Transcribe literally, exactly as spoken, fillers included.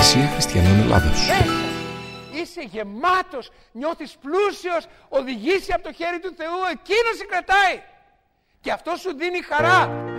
Εκκλησία Χριστιανών Ελλάδος. Είσαι γεμάτος, νιώθεις πλούσιος, οδηγήσει από το χέρι του Θεού, εκείνος σε κρατάει. Και αυτό σου δίνει χαρά.